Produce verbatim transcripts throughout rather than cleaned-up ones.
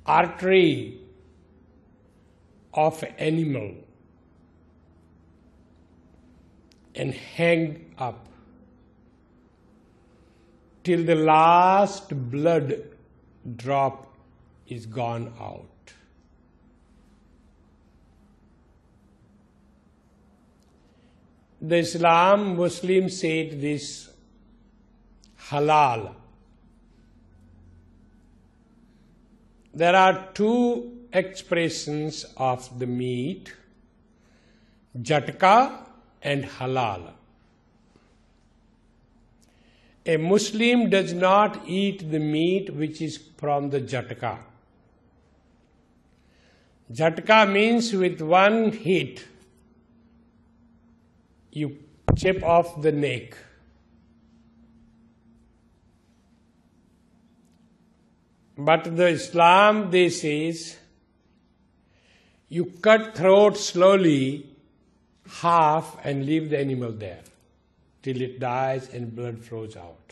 artery of an animal and hang up till the last blood drop is gone out. The Islam, Muslims said this halal. There are two expressions of the meat, jatka and halal. A Muslim does not eat the meat which is from the jatka. Jatka means with one hit, you chip off the neck. But the Islam, they says, you cut throat slowly, half, and leave the animal there till it dies and blood flows out.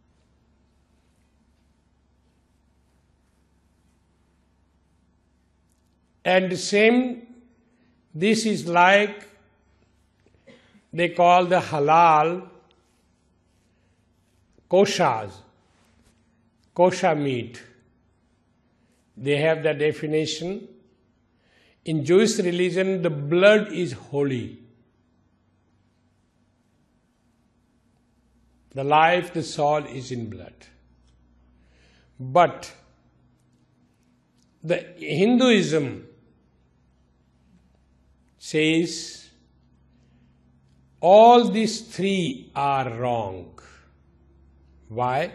And the same, this is like they call the halal koshas, kosher meat. They have the definition. In Jewish religion, the blood is holy. The life, the soul is in blood. But the Hinduism says all these three are wrong. Why?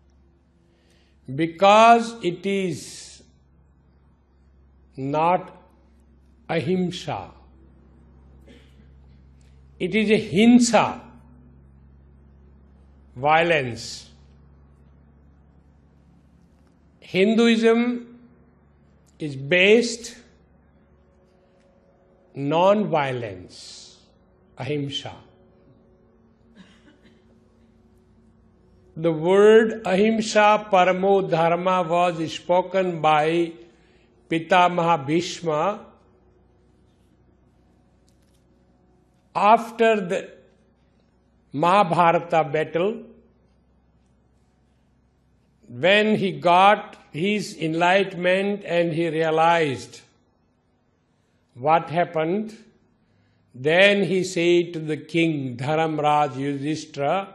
Because it is not ahimsa. It is a hinsa, violence. Hinduism is based non-violence, ahimsa. The word ahimsa paramo dharma was spoken by Pitamaha Bhishma after the Mahabharata battle, when he got his enlightenment and he realized what happened, then he said to the king Dharamraj Yudhishthira,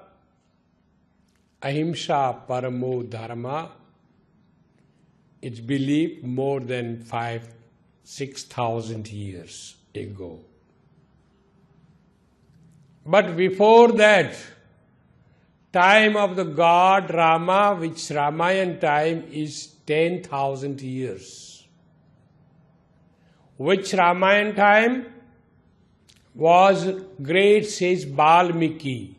ahimsa paramo dharma. It's believed more than five, six thousand years ago. But before that, time of the god Rama, which Ramayan time is ten thousand years. Which Ramayan time was great sage Valmiki.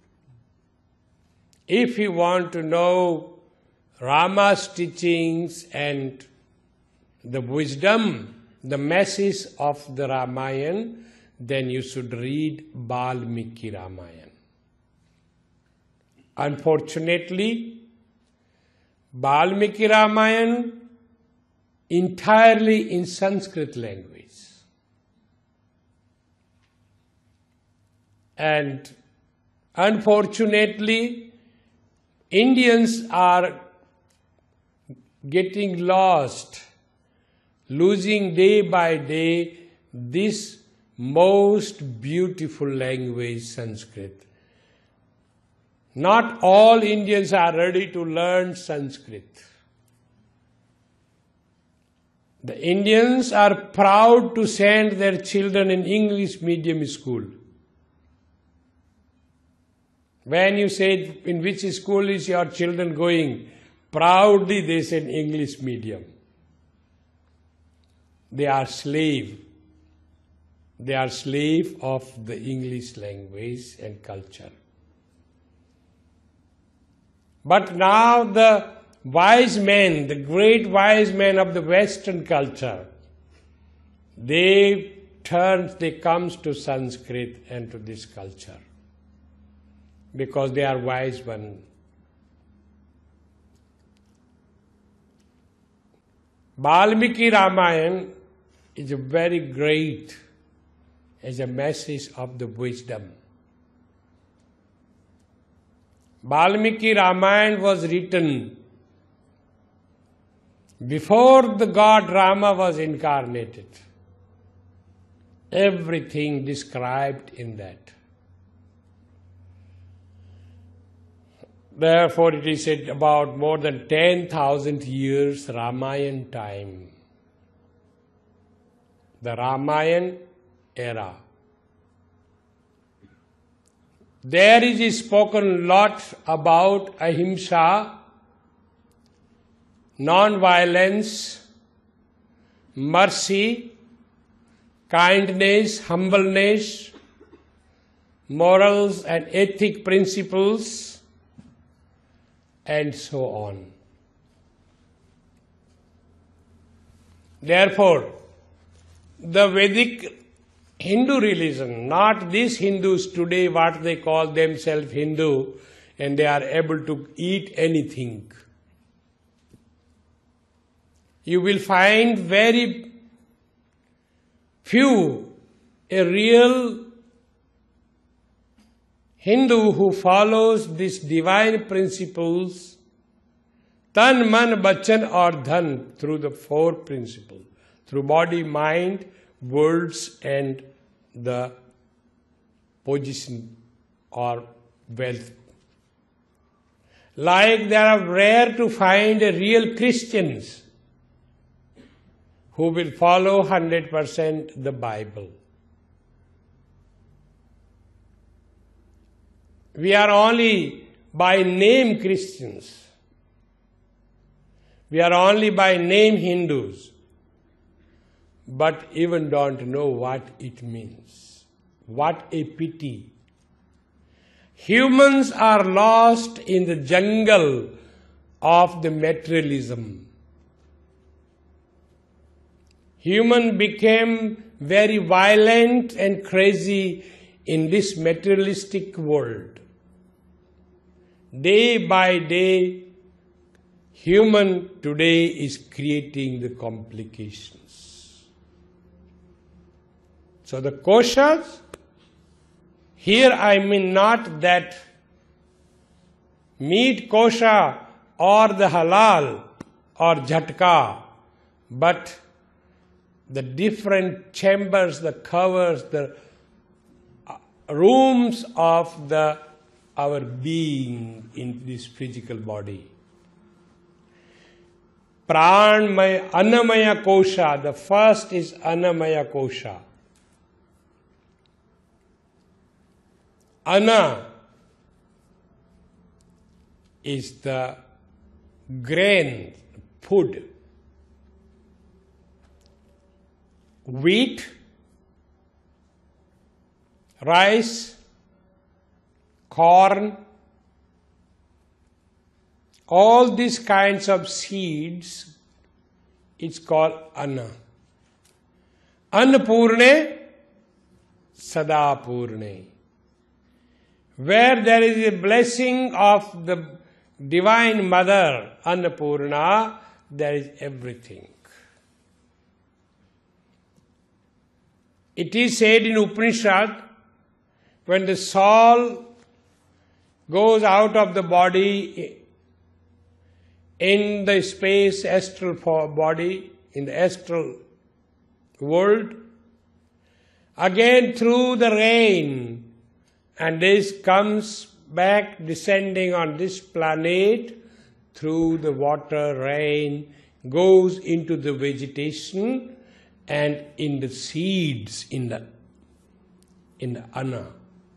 If you want to know Rama's teachings and the wisdom, the message of the Ramayana, then you should read Valmiki Ramayana. Unfortunately, Valmiki Ramayana entirely in Sanskrit language. And unfortunately, Indians are getting lost, losing day by day this most beautiful language, Sanskrit. Not all Indians are ready to learn Sanskrit. The Indians are proud to send their children in English medium school. When you say, in which school is your children going? Proudly they say English medium. They are slave. They are slave of the English language and culture. But now the wise men, the great wise men of the Western culture, they turn, they comes to Sanskrit and to this culture because they are wise ones. Valmiki Ramayana is very great as a message of the wisdom. Valmiki Ramayana was written before the God Rama was incarnated. Everything described in that. Therefore it is said about more than ten thousand years Ramayana time. The Ramayana era. There is spoken lot about ahimsa, non-violence, mercy, kindness, humbleness, morals and ethic principles, and so on. Therefore, the Vedic Hindu religion, not these Hindus today what they call themselves Hindu, and they are able to eat anything. You will find very few a real Hindu who follows these divine principles, tan, man, bachan or dhan, through the four principles, through body, mind, words and the position or wealth. Like there are rare to find a real Christians who will follow one hundred percent the Bible. We are only by name Christians. We are only by name Hindus, but even don't know what it means. What a pity. Humans are lost in the jungle of the materialism. Human became very violent and crazy in this materialistic world. Day by day, human today is creating the complications. So the koshas, here I mean not that meat kosha or the halal or jhatka, but the different chambers, the covers, the rooms of the our being in this physical body. Pranmaya, Annamaya kosha, the first is Annamaya kosha. Anna is the grain, food. Wheat, rice, corn, all these kinds of seeds, it's called Anna. Annapurne, Sadapurne. Where there is a blessing of the Divine Mother, Annapurna, there is everything. It is said in Upanishad, when the soul goes out of the body in the space astral body, in the astral world, again through the rain, and this comes back descending on this planet through the water, rain, goes into the vegetation and in the seeds, in the, in the Anna.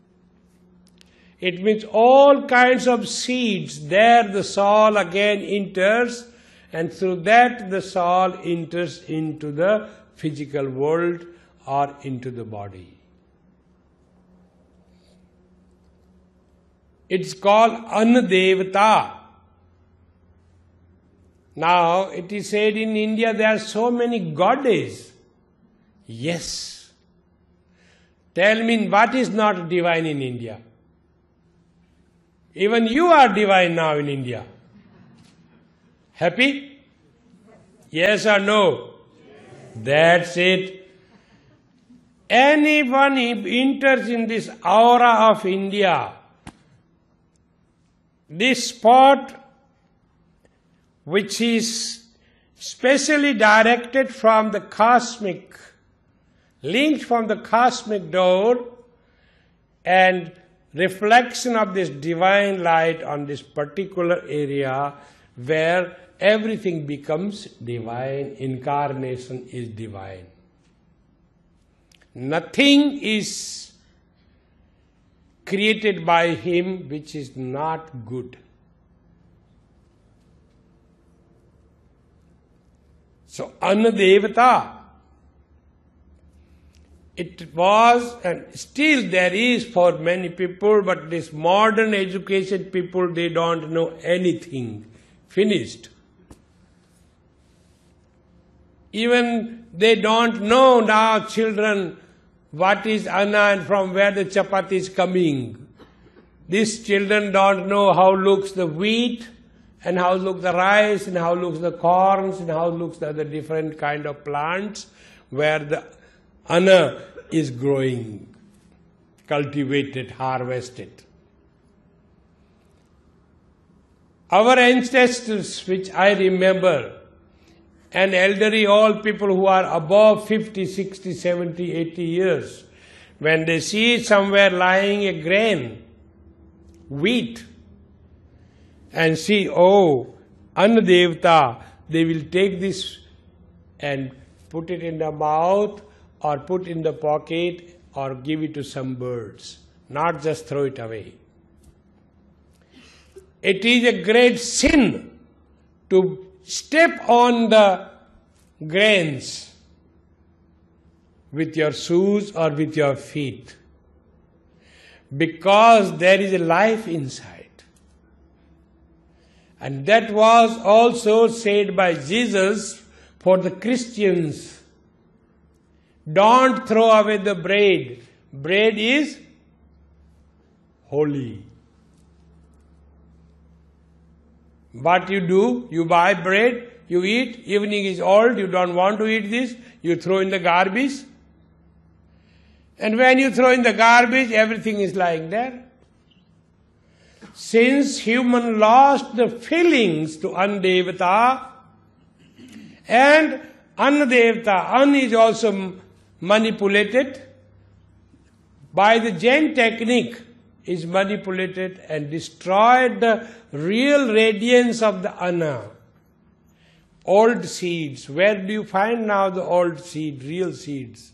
It means all kinds of seeds, there the soul again enters, and through that the soul enters into the physical world or into the body. It's called Annadevata. Now, it is said in India there are so many goddesses. Yes. Tell me what is not divine in India? Even you are divine now in India. Happy? Yes or no? Yes. That's it. Anyone who enters in this aura of India, this spot which is specially directed from the cosmic, linked from the cosmic door, and reflection of this divine light on this particular area where everything becomes divine, incarnation is divine. Nothing is created by him which is not good. So, Anna Devata, it was and still there is for many people, but this modern educated people, they don't know anything. Finished. Even they don't know now, children, what is Anna and from where the chapati is coming. These children don't know how looks the wheat, and how looks the rice, and how looks the corns, and how looks the other different kind of plants where the Anna is growing, cultivated, harvested. Our ancestors, which I remember, and elderly old people who are above fifty, sixty, seventy, eighty years, when they see somewhere lying a grain, wheat, and see, oh, Anna Devata, they will take this and put it in the mouth or put in the pocket or give it to some birds, not just throw it away. It is a great sin to step on the grains with your shoes or with your feet, because there is a life inside. And that was also said by Jesus for the Christians. Don't throw away the bread. Bread is holy. What you do, you buy bread, you eat, evening is old, you don't want to eat this, you throw in the garbage. And when you throw in the garbage, everything is lying there. Since human lost the feelings to Anna Devata, and Anna Devata, Anna is also manipulated by the Jain technique, is manipulated and destroyed the real radiance of the Anna. Old seeds, where do you find now the old seed, real seeds?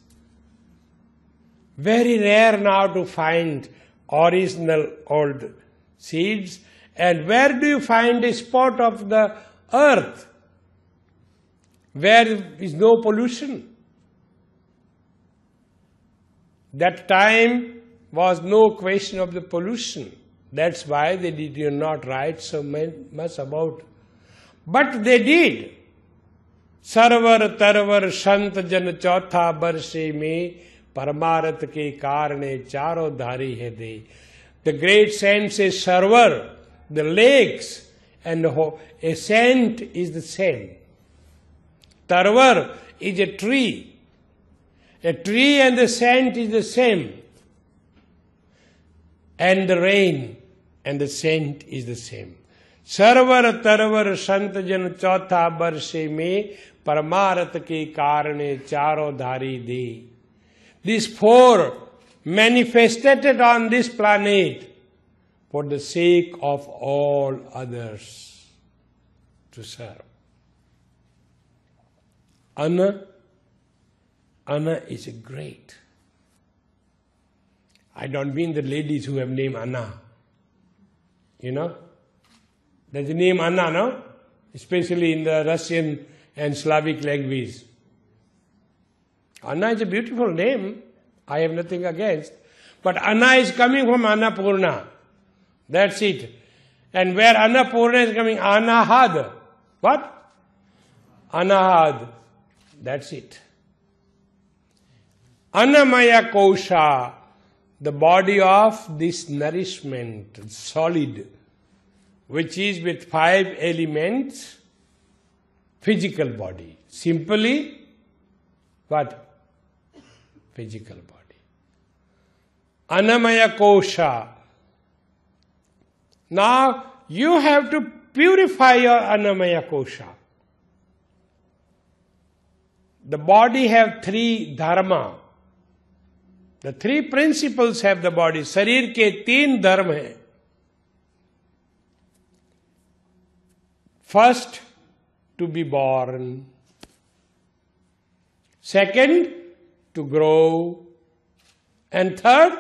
Very rare now to find original old seeds. And where do you find a spot of the earth where there is no pollution? That time was no question of the pollution. That's why they did not write so much about. But they did. Sarvar tarvar sant jan chautha barshe me paramarat ke karne charo dhari hai de. The great saint says Sarvar, the lakes and the a saint is the same. Tarvar is a tree. A tree and the saint is the same. And the rain and the saint is the same. Sarvar tarvar sant jan chautha barshe me paramarat ke karne charo dhari de. These four manifested on this planet for the sake of all others to serve. Anna, Anna is a great. I don't mean the ladies who have name Anna. You know? There's a name Anna, no? Especially in the Russian and Slavic language. Anna is a beautiful name. I have nothing against. But Anna is coming from Annapurna. That's it. And where Annapurna is coming, Anahad. What? Anahad. That's it. Annamaya Kosha, the body of this nourishment, solid, which is with five elements, physical body. Simply, what? Physical body. Annamaya kosha. Now, you have to purify your Annamaya kosha. The body have three dharma. The three principles have the body. Sharir ke teen dharma hai. First, to be born. Second, to grow. And third,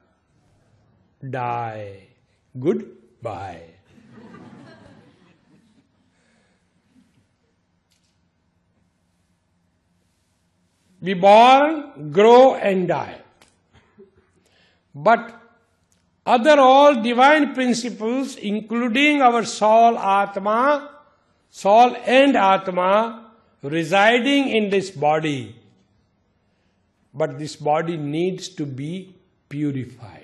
die. Goodbye. Be born, grow and die. But other all divine principles, including our soul, Atma, soul and Atma, residing in this body. But this body needs to be purified.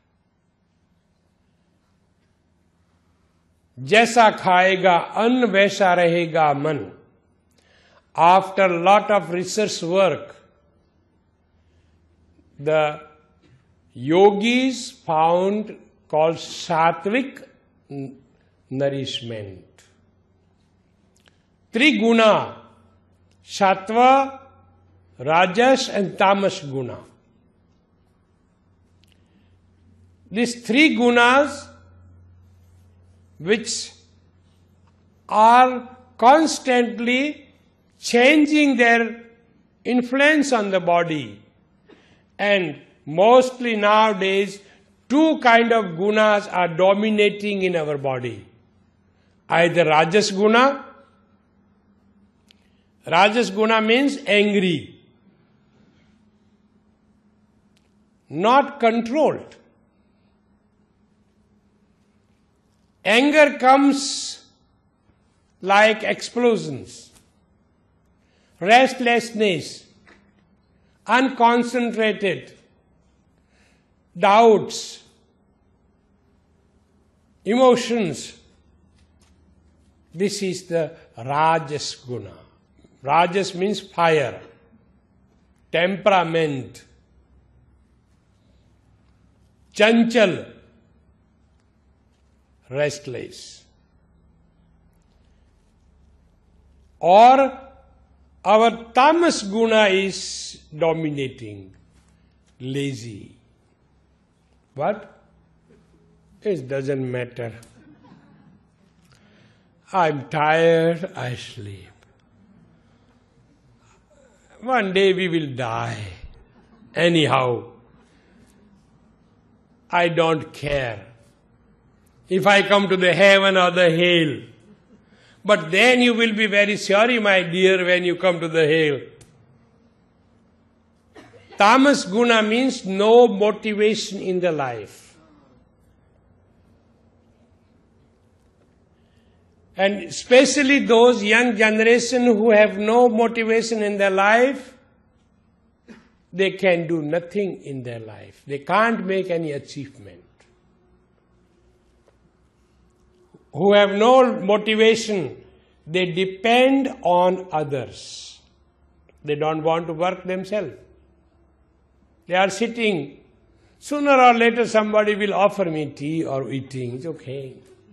जैसा खाएगा अन्न वैसा रहेगा मन. After a lot of research work, the yogis found called sattvic nourishment. Three guna, sattva, rajas and tamas guna. These three gunas, which are constantly changing their influence on the body, and mostly nowadays two kind of gunas are dominating in our body. Either rajas guna. Rajas guna means angry, not controlled. Anger comes like explosions, restlessness, unconcentrated, doubts, emotions. This is the Rajas guna. Rajas means fire, temperament, chanchal, restless. Or our tamas guna is dominating, lazy. What? It doesn't matter. I'm tired, I sleep. One day we will die. Anyhow, I don't care if I come to the heaven or the hell. But then you will be very sorry, my dear, when you come to the hell. Tamas guna means no motivation in the life. And especially those young generation who have no motivation in their life, they can do nothing in their life. They can't make any achievement. Who have no motivation, they depend on others. They don't want to work themselves. They are sitting. Sooner or later somebody will offer me tea or eating. It's okay.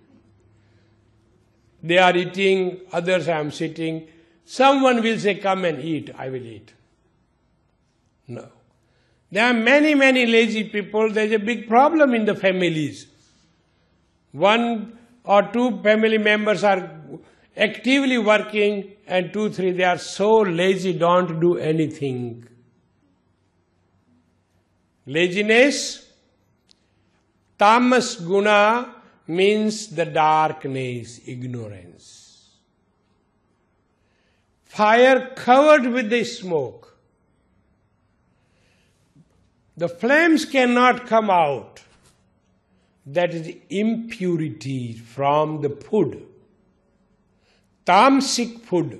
They are eating, others I am sitting. Someone will say, come and eat. I will eat. No. There are many, many lazy people. There is a big problem in the families. One or two family members are actively working, and two, three, they are so lazy, don't do anything. Laziness, tamas guna means the darkness, ignorance. Fire covered with the smoke. The flames cannot come out. That is impurity from the food. Tamasic food.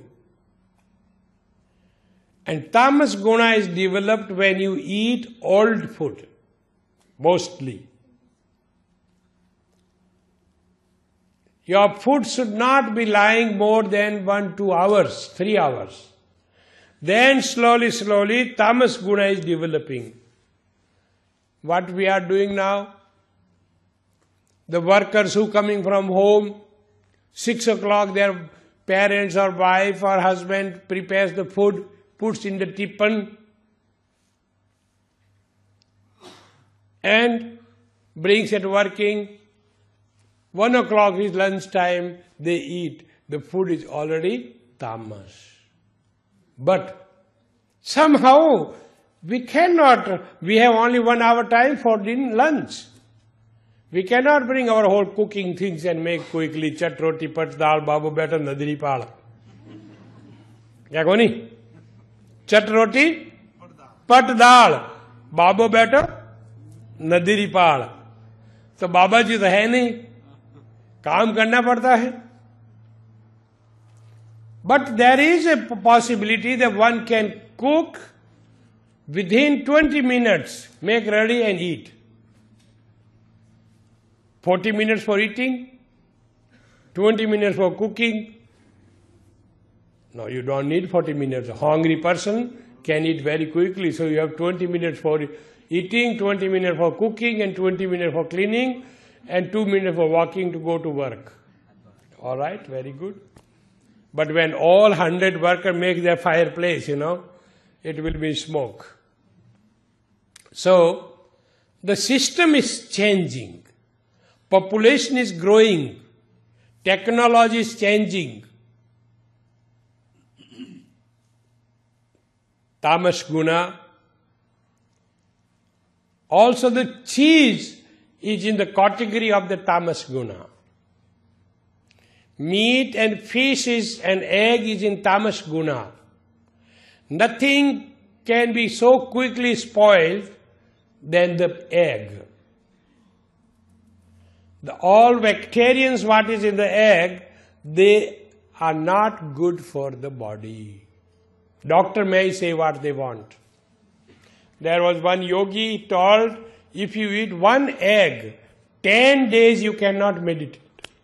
And tamas guna is developed when you eat old food, mostly. Your food should not be lying more than one, two hours, three hours. Then slowly, slowly, tamas guna is developing. What we are doing now? The workers who coming from home, six o'clock, their parents or wife or husband prepares the food, puts in the tippan, and brings it working. One o'clock is lunch time, they eat. The food is already tamas. But somehow we cannot, we have only one hour time for dinner, lunch. We cannot bring our whole cooking things and make quickly chat roti pat dal babu better nadiri pal. Kya koni? Chat roti pat dal babu better nadiri pal. तो बाबा जी तो है नहीं, काम करना पड़ता है. But there is a possibility that one can cook within twenty minutes, make ready and eat. forty minutes for eating, twenty minutes for cooking. No, you don't need forty minutes. A hungry person can eat very quickly, so you have twenty minutes for eating, twenty minutes for cooking, and twenty minutes for cleaning, and two minutes for walking to go to work. All right, very good. But when all hundred workers make their fireplace, you know, it will be smoke. So, the system is changing. Population is growing. Technology is changing. Tamas guna. Also the cheese is in the category of the tamas guna. Meat and fish is, and egg is in tamas guna. Nothing can be so quickly spoiled than the egg. The, all bacterians what is in the egg, they are not good for the body. Doctor may say what they want. There was one yogi told, if you eat one egg, ten days you cannot meditate.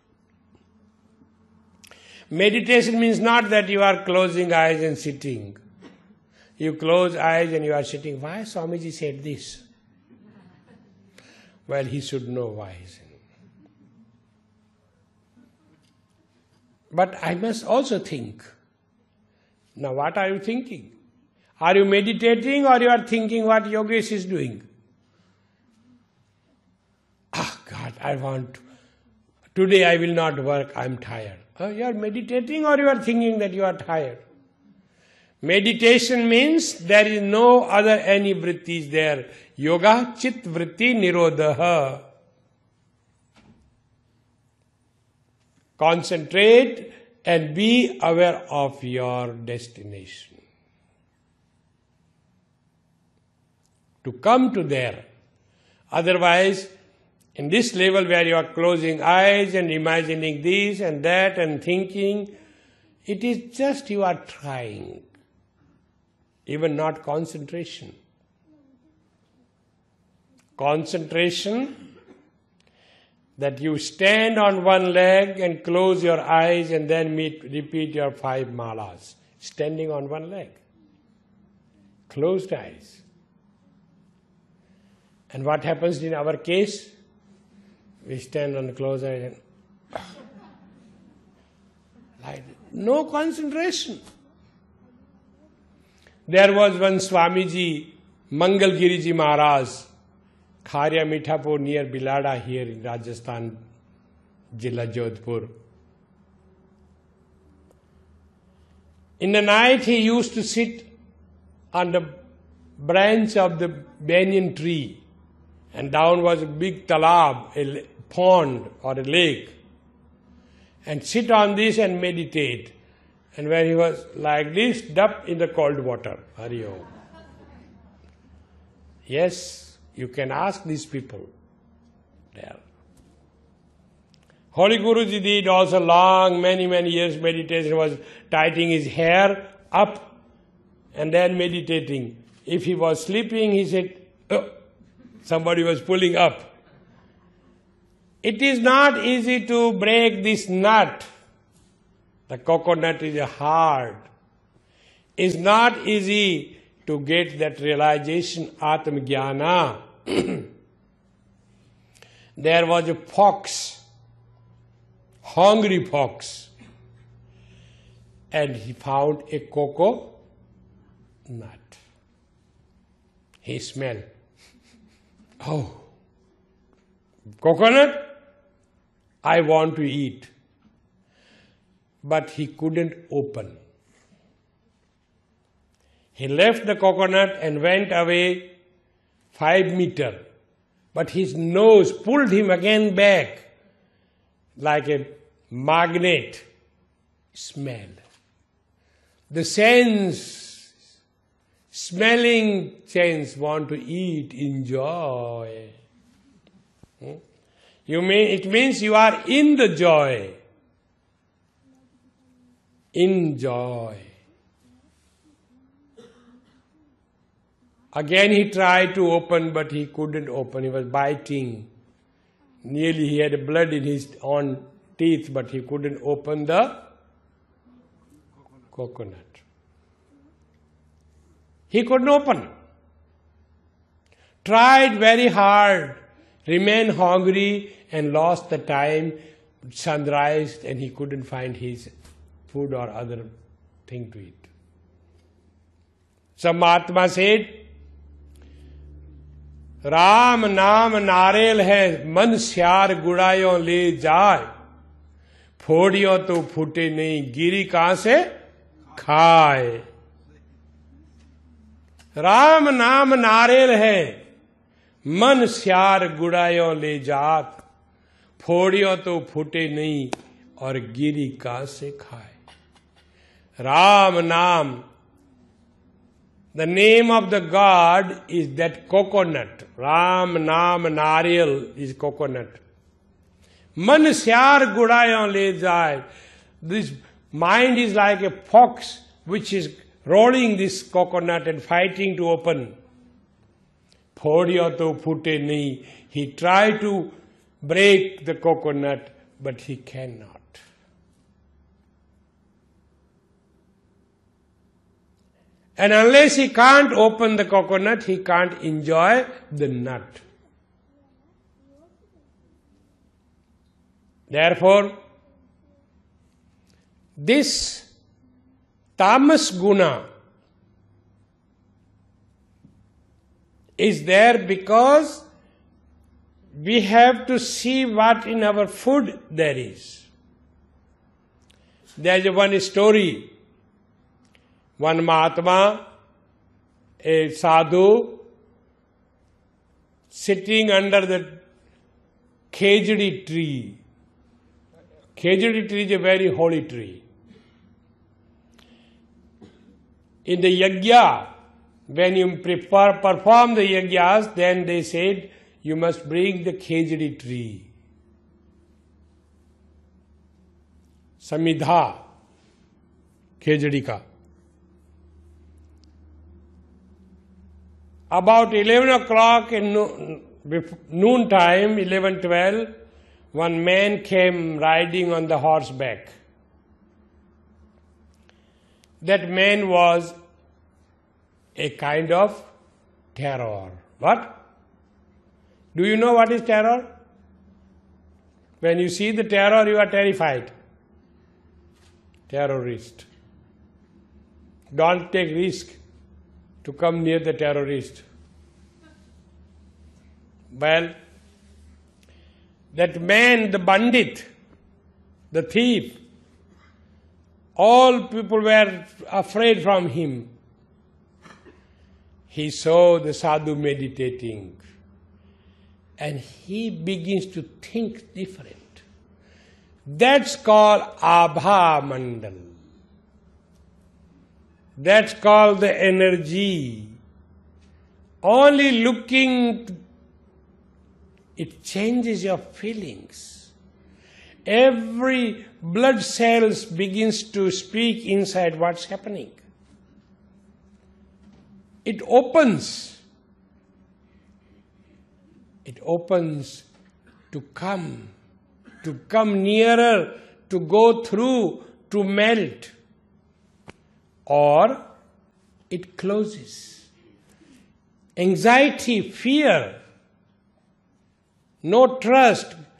Meditation means not that you are closing eyes and sitting. You close eyes and you are sitting. Why Swamiji said this? Well, he should know why he said. But I must also think. Now what are you thinking? Are you meditating or you are thinking what Yogesh is doing? Ah, God, I want to. Today I will not work, I am tired. Oh, you are meditating or you are thinking that you are tired? Meditation means there is no other any vrittis there. Yoga chit vritti nirodha. Concentrate and be aware of your destination. To come to there. Otherwise, in this level where you are closing eyes and imagining this and that and thinking, it is just you are trying. Even not concentration. Concentration, that you stand on one leg and close your eyes and then meet, repeat your five malas. Standing on one leg. Closed eyes. And what happens in our case? We stand on the closed eyes and like no concentration. There was one Swamiji, Mangalgiriji Maharaj, Kharya Mithapur near Bilada here in Rajasthan, Jilla Jodhpur. In the night he used to sit on the branch of the banyan tree, and down was a big talab, a pond or a lake, and sit on this and meditate. And when he was like this, dumped in the cold water. Hari Om. Yes, you can ask these people there. Holy Guruji did also long, many, many years meditation, was tightening his hair up and then meditating. If he was sleeping, he said, oh, somebody was pulling up. It is not easy to break this nut. The coconut is hard. It's not easy to get that realization, Atma Jnana. There was a fox, hungry fox, and he found a cocoa nut. He smelled, oh, coconut, I want to eat. But he couldn't open. He left the coconut and went away five meters. But his nose pulled him again back like a magnet. Smell. The sense, smelling sense, want to eat, enjoy. Hmm? You mean, it means you are in the joy. Enjoy. Again he tried to open, but he couldn't open. He was biting. Nearly he had blood in his own teeth, but he couldn't open the coconut. He couldn't open. Tried very hard, remained hungry and lost the time. Sunrise and he couldn't find his food or other thing to eat. Some Mahatma said, Ram नाम नारेल है मन श्यार गुड़ायों ले जाए फोड़ियों तो फूटे नहीं गिरी कहां से खाए. राम नाम नारेल है मन श्यार गुड़ायों ले जात फोड़ियों तो फूटे नहीं और गिरी कहां से खाए. राम नाम, the name of the God is that coconut. Ram, Naam, Nariyal is coconut. Man syar gudayon le jai. This mind is like a fox which is rolling this coconut and fighting to open. Phodiyo to phute nahi. He tried to break the coconut, but he cannot. And unless he can't open the coconut, he can't enjoy the nut. Therefore, this tamas guna is there because we have to see what in our food there is. There is one story. One Mahatma, a sadhu, sitting under the khejdi tree. Khejdi tree is a very holy tree. In the yajna, when you prepare, perform the yajnas, then they said, you must bring the khejdi tree. Samidha, khejdi ka. About eleven o'clock in noon time, eleven twelve, one man came riding on the horseback. That man was a kind of terror. What? Do you know what is terror? When you see the terror, you are terrified. Terrorist. Don't take risk to come near the terrorist. Well, that man, the bandit, the thief, all people were afraid from him. He saw the sadhu meditating and he begins to think different. That's called Abha Mandal. That's called the energy. Only looking, it changes your feelings. Every blood cells begins to speak inside what's happening. It opens. It opens to come, to come nearer, to go through, to melt. Or it closes. Anxiety, fear, no trust,